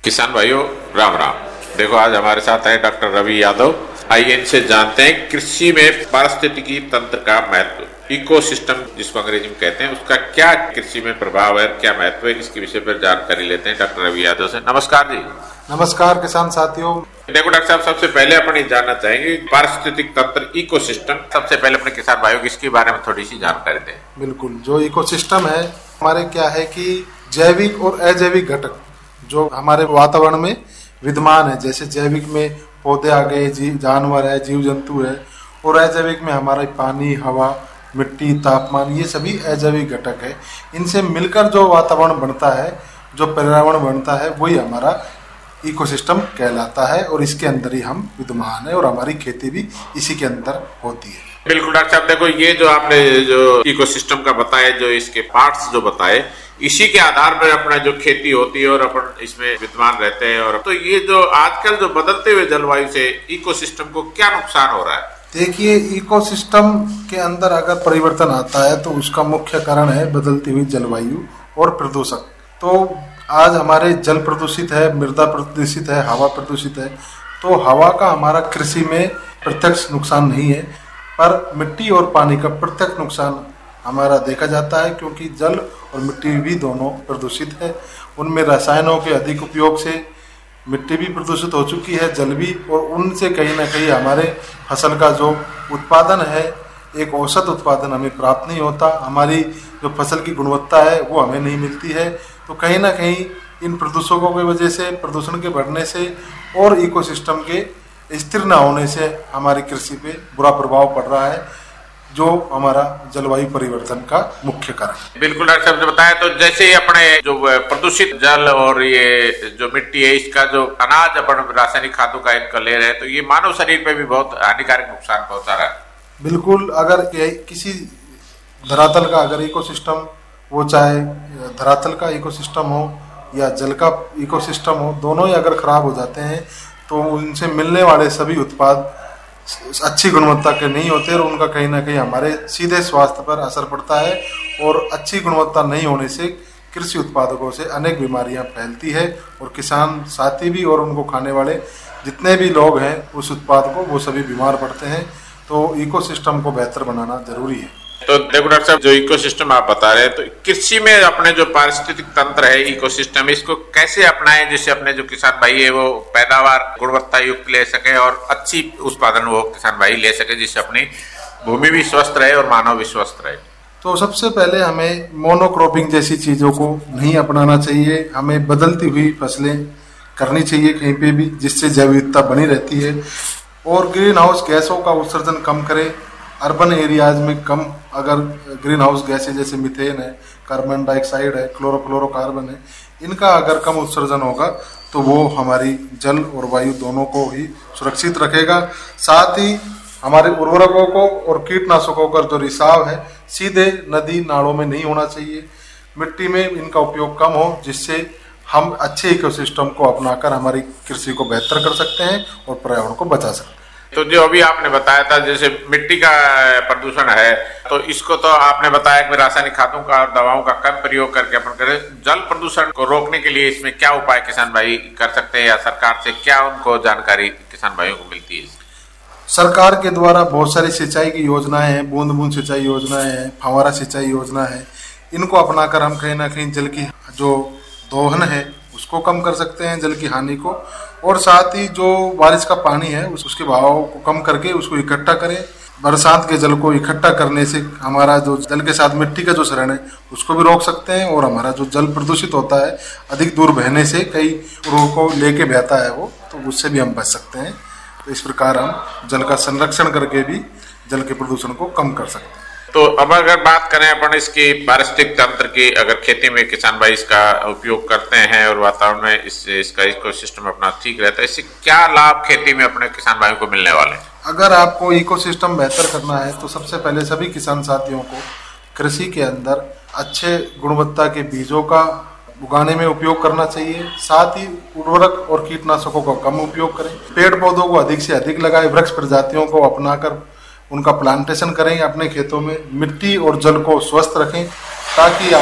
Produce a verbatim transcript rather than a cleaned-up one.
किसान भाइयों राम राम। देखो आज हमारे साथ है डॉक्टर रवि यादव। आइए इनसे जानते हैं कृषि में पारिस्थितिकी तंत्र का महत्व, इकोसिस्टम जिसको अंग्रेजी में कहते हैं, उसका क्या कृषि में प्रभाव है, क्या महत्व है, इसके विषय पर जानकारी लेते हैं डॉक्टर रवि यादव से। नमस्कार जी। नमस्कार किसान साथियों। देखो डॉक्टर साहब, सबसे पहले अपन ये जानना चाहेंगे पारिस्थितिक तंत्र, इकोसिस्टम, सबसे पहले अपने किसान भाइयों को इसके बारे में थोड़ी सी जानकारी दें। बिल्कुल, जो इकोसिस्टम है हमारे क्या है कि जैविक और अजैविक घटक जो हमारे वातावरण में विद्यमान है, जैसे जैविक में पौधे आ गए, जीव जानवर है, जीव जंतु है, और अजैविक में हमारा पानी, हवा, मिट्टी, तापमान, ये सभी अजैविक घटक है। इनसे मिलकर जो वातावरण बनता है, जो पर्यावरण बनता है, वही हमारा इकोसिस्टम कहलाता है और इसके अंदर ही हम विद्यमान है और हमारी खेती भी इसी के अंदर होती है। बिल्कुल डॉक्टर साहब, देखो ये जो आपने जो इकोसिस्टम का बताया, जो इसके पार्ट्स जो बताए, इसी के आधार पर अपना जो खेती होती है और अपन इसमें विद्यमान रहते हैं। और तो ये जो आजकल जो बदलते हुए जलवायु से इकोसिस्टम को क्या नुकसान हो रहा है? देखिए, इकोसिस्टम के अंदर अगर परिवर्तन आता है तो उसका मुख्य कारण है बदलती हुई जलवायु और प्रदूषण। तो आज हमारे जल प्रदूषित है, मृदा प्रदूषित है, हवा प्रदूषित है। तो हवा का हमारा कृषि में प्रत्यक्ष नुकसान नहीं है, पर मिट्टी और पानी का प्रत्यक्ष नुकसान हमारा देखा जाता है, क्योंकि जल और मिट्टी भी दोनों प्रदूषित है। उनमें रसायनों के अधिक उपयोग से मिट्टी भी प्रदूषित हो चुकी है, जल भी, और उनसे कहीं ना कहीं हमारे फसल का जो उत्पादन है, एक औसत उत्पादन हमें प्राप्त नहीं होता। हमारी जो फसल की गुणवत्ता है वो हमें नहीं मिलती है। तो कहीं ना कहीं इन प्रदूषकों की वजह से, प्रदूषण के बढ़ने से और इकोसिस्टम के स्थिर न होने से हमारी कृषि पे बुरा प्रभाव पड़ रहा है, जो हमारा जलवायु परिवर्तन का मुख्य कारण। बिल्कुल डॉक्टर साहब ने बताया। तो जैसे ही अपने जो प्रदूषित जल और ये जो मिट्टी है, इसका जो अनाज अपन रासायनिक खादों का इनका ले रहे हैं, तो ये मानव शरीर पे भी बहुत हानिकारक नुकसान पहुंचा रहा है। बिल्कुल, अगर किसी धरातल का अगर इकोसिस्टम, वो चाहे धरातल का इकोसिस्टम हो या जल का इकोसिस्टम हो, दोनों ही अगर खराब हो जाते हैं तो उनसे मिलने वाले सभी उत्पाद अच्छी गुणवत्ता के नहीं होते और उनका कहीं ना कहीं हमारे सीधे स्वास्थ्य पर असर पड़ता है। और अच्छी गुणवत्ता नहीं होने से कृषि उत्पादकों से अनेक बीमारियां फैलती है और किसान साथी भी और उनको खाने वाले जितने भी लोग हैं उस उत्पाद को, वो सभी बीमार पड़ते हैं। तो इकोसिस्टम को बेहतर बनाना जरूरी है। तो देखो डॉक्टर साहब, जो इकोसिस्टम आप बता रहे हैं, तो कृषि में अपने जो पारिस्थितिक तंत्र है, इकोसिस्टम, इसको कैसे अपनाएं जिससे अपने जो किसान भाई है वो पैदावार गुणवत्ता युक्त ले सके और अच्छी उत्पादन वो किसान भाई ले सके, जिससे अपनी भूमि भी स्वस्थ रहे और मानव भी स्वस्थ रहे। तो सबसे पहले हमें मोनोक्रॉपिंग जैसी चीजों को नहीं अपनाना चाहिए। हमें बदलती हुई फसलें करनी चाहिए कहीं पे भी, जिससे जैव विविधता बनी रहती है। और ग्रीन हाउस गैसों का उत्सर्जन कम करें। अर्बन एरियाज में कम अगर ग्रीन हाउस गैसें जैसे मीथेन है, कार्बन डाइऑक्साइड है, क्लोरोफ्लोरोकार्बन है, इनका अगर कम उत्सर्जन होगा तो वो हमारी जल और वायु दोनों को ही सुरक्षित रखेगा। साथ ही हमारे उर्वरकों को और कीटनाशकों का जो रिसाव है सीधे नदी नालों में नहीं होना चाहिए। मिट्टी में इनका उपयोग कम हो, जिससे हम अच्छे इकोसिस्टम को अपनाकर हमारी कृषि को बेहतर कर सकते हैं और पर्यावरण को बचा सकते हैं। तो जो अभी आपने बताया था, जैसे मिट्टी का प्रदूषण है, तो इसको तो आपने बताया कि रासायनिक खादों का और दवाओं का कम प्रयोग करके अपन करें। जल प्रदूषण को रोकने के लिए इसमें क्या उपाय किसान भाई कर सकते हैं, या सरकार से क्या उनको जानकारी किसान भाइयों को मिलती है? सरकार के द्वारा बहुत सारी सिंचाई की योजनाएं हैं, बूंद बूंद सिंचाई योजनाएं हैं, फव्वारा सिंचाई योजना है। इनको अपनाकर हम कहीं ना कहीं जल की जो दोहन है उसको कम कर सकते हैं, जल की हानि को। और साथ ही जो बारिश का पानी है उसके बहाव को कम करके उसको इकट्ठा करें। बरसात के जल को इकट्ठा करने से हमारा जो जल के साथ मिट्टी का जो शरण है उसको भी रोक सकते हैं, और हमारा जो जल प्रदूषित होता है अधिक दूर बहने से, कई रोग को लेके बहता है वो, तो उससे भी हम बच सकते हैं। तो इस प्रकार हम जल का संरक्षण करके भी जल के प्रदूषण को कम कर सकते हैं। तो अब अगर बात करें अपन इसकी पारिस्थितिक तंत्र की, अगर खेती में किसान भाई इसका उपयोग करते हैं और वातावरण में इस, इसका इकोसिस्टम अपना ठीक रहता है, इससे क्या लाभ खेती में अपने किसान भाइयों को मिलने वाले हैं? अगर आपको इकोसिस्टम बेहतर करना है तो सबसे पहले सभी किसान साथियों को कृषि के अंदर अच्छे गुणवत्ता के बीजों का उगाने में उपयोग करना चाहिए। साथ ही उर्वरक और कीटनाशकों का कम उपयोग करें। पेड़ पौधों को अधिक से अधिक लगाएं। वृक्ष प्रजातियों को अपनाकर उनका प्लांटेशन करें अपने खेतों में। मिट्टी और जल को स्वस्थ रखें ताकि